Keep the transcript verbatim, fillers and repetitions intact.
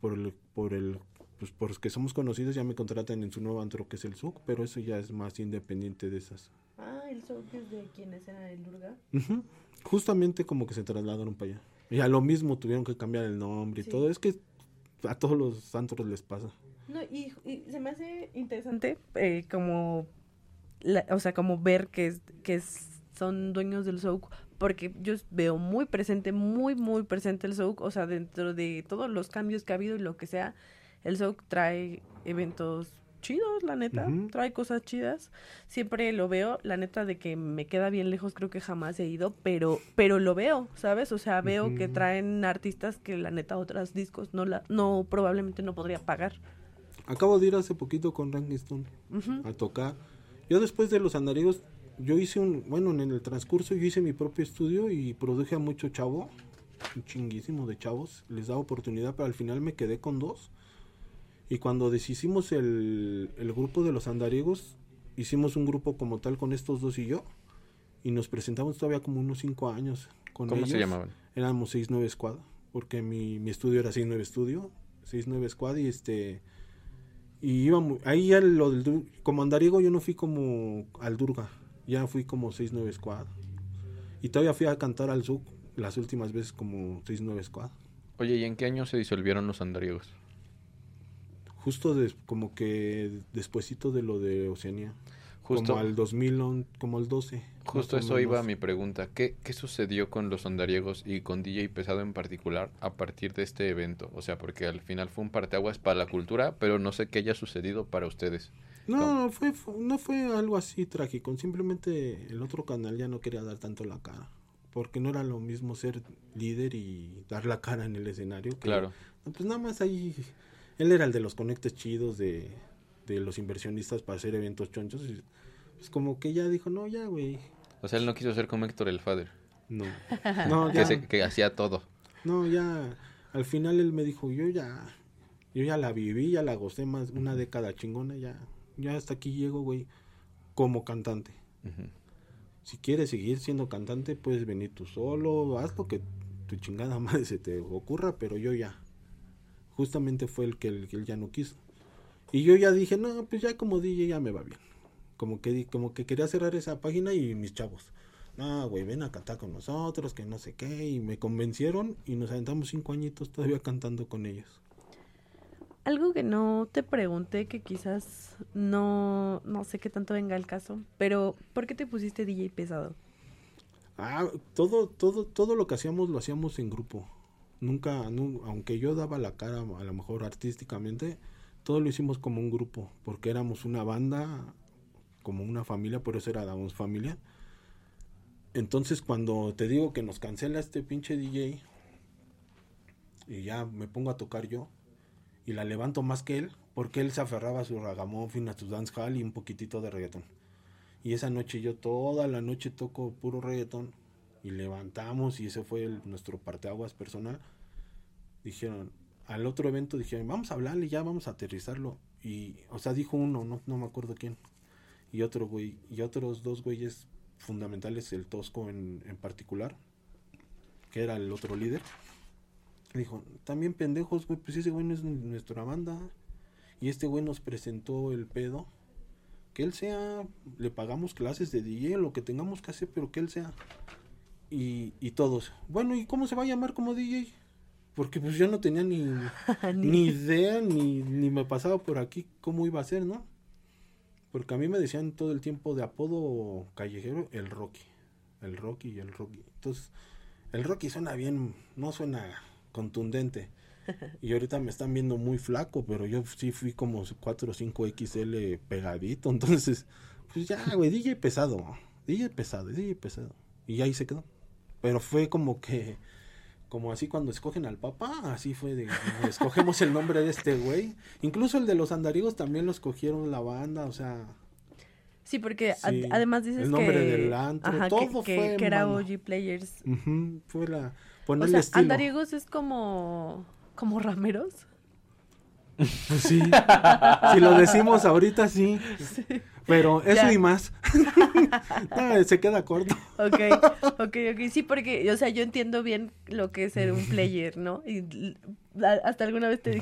por el, por el, pues por que somos conocidos ya me contratan en su nuevo antro que es el S U C, pero eso ya es más independiente de esas. Ah, el S U C es de quienes era el Urga. Uh-huh. Justamente como que se trasladaron para allá. Y a lo mismo tuvieron que cambiar el nombre y sí. todo. Es que a todos los antros les pasa. No, y, y se me hace interesante eh, como, la, o sea, como ver que, es, que es, son dueños del S O C, porque yo veo muy presente, muy, muy presente el S O C, o sea, dentro de todos los cambios que ha habido y lo que sea, el S O C trae eventos chidos, la neta, uh-huh. trae cosas chidas, siempre lo veo, la neta de que me queda bien lejos, creo que jamás he ido, pero pero lo veo, ¿sabes? O sea, veo uh-huh. que traen artistas que la neta otros discos no la no probablemente no podría pagar. Acabo de ir hace poquito con Ranking Stone uh-huh. a tocar. Yo después de los Andariegos, yo hice un, bueno, en el transcurso yo hice mi propio estudio y produje a mucho chavo, un chinguísimo de chavos, les daba oportunidad, pero al final me quedé con dos. Y cuando deshicimos el, el grupo de los Andariegos, hicimos un grupo como tal con estos dos y yo, y nos presentamos todavía como unos cinco años con ¿Cómo ellos. se llamaban? Éramos seis nueve Squad, porque mi, mi estudio era seis nueve Studio, seis nueve Squad, y este... Y íbamos, ahí ya lo del... Como Andariego yo no fui como al Durga, ya fui como seis nueve Squad. Y todavía fui a cantar al S U C las últimas veces como seis nueve Squad. Oye, ¿y en qué año se disolvieron los Andariegos? Justo de, como que despuesito de lo de Oceanía. Justo, como al dos mil, como al doce. Justo eso iba a mi pregunta. ¿Qué, ¿Qué sucedió con los Andariegos y con D J Pesado en particular a partir de este evento? O sea, porque al final fue un parteaguas para la cultura, pero no sé qué haya sucedido para ustedes. No, fue, fue, no fue algo así trágico. Simplemente el otro canal ya no quería dar tanto la cara. Porque no era lo mismo ser líder y dar la cara en el escenario. Que, claro. Pues nada más ahí... Él era el de los conectes chidos de, de los inversionistas para hacer eventos chonchos. Y pues como que ya dijo, no, ya, güey. O sea, él no quiso ser como Héctor el Father. No. no ya. que, se, que hacía todo. No, ya. Al final él me dijo, yo ya, yo ya la viví, ya la gocé más una década chingona, ya, ya hasta aquí llego, güey, como cantante. Uh-huh. Si quieres seguir siendo cantante, puedes venir tú solo, haz lo que tu chingada madre se te ocurra, pero yo ya. Justamente fue el que, el que él ya no quiso. Y yo ya dije, no, pues ya como D J ya me va bien. Como que como que quería cerrar esa página y mis chavos, no, güey, ven a cantar con nosotros, que no sé qué. Y me convencieron y nos aventamos cinco añitos todavía cantando con ellos. Algo que no te pregunté, que quizás no, no sé qué tanto venga al caso, pero ¿por qué te pusiste D J Pesado? Ah, todo, todo, todo lo que hacíamos lo hacíamos en grupo. Nunca, no, aunque yo daba la cara a lo mejor artísticamente, todo lo hicimos como un grupo, porque éramos una banda, como una familia, por eso éramos familia. Entonces cuando te digo que nos cancela este pinche D J, y ya me pongo a tocar yo, y la levanto más que él, porque él se aferraba a su ragamuffin, a su dancehall y un poquitito de reggaetón. Y esa noche yo toda la noche toco puro reggaetón, y levantamos, y ese fue el, nuestro parteaguas personal. Dijeron, al otro evento dijeron, vamos a hablarle ya, vamos a aterrizarlo. Y, o sea, dijo uno, no, no me acuerdo quién. Y otro güey, y otros dos güeyes fundamentales, el Tosco en, en particular, que era el otro líder. Dijo, también pendejos, güey, pues ese güey no es nuestra banda. Y este güey nos presentó el pedo. Que él sea, le pagamos clases de D J, lo que tengamos que hacer, pero que él sea. Y, y todos, bueno, ¿y cómo se va a llamar como D J? Porque pues yo no tenía ni, ni idea, ni, ni me pasaba por aquí cómo iba a ser, ¿no? Porque a mí me decían todo el tiempo de apodo callejero, el Rocky. El Rocky y el Rocky. Entonces, el Rocky suena bien, no suena contundente. Y ahorita me están viendo muy flaco, pero yo sí fui como cuatro o cinco equis ele pegadito. Entonces, pues ya, güey, D J pesado. D J pesado, D J pesado. Y ahí se quedó. Pero fue como que... Como así cuando escogen al papá, así fue de, escogemos el nombre de este güey. Incluso el de los Andariegos también lo escogieron la banda, o sea... Sí, porque sí, ad- además dices que... El nombre que, del antro, ajá, todo que, fue... Que, que era O G Players. Uh-huh, fue la... O sea, estilo. Andariegos es como... como rameros. Pues sí, si lo decimos ahorita sí, sí. Pero eso ya. Y más, no, se queda corto. Ok, ok, ok, sí, porque, o sea, yo entiendo bien lo que es ser un player, ¿no? Y hasta alguna vez te dije,